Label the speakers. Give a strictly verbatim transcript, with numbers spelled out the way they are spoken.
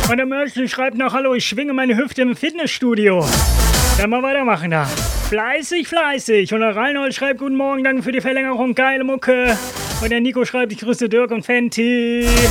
Speaker 1: Und der Mörchen schreibt noch, hallo, ich schwinge meine Hüfte im Fitnessstudio. Dann mal weitermachen da. Fleißig, fleißig. Und der Reinhold schreibt, guten Morgen, danke für die Verlängerung, geile Mucke. Und der Nico schreibt, ich grüße Dirk und Fenty.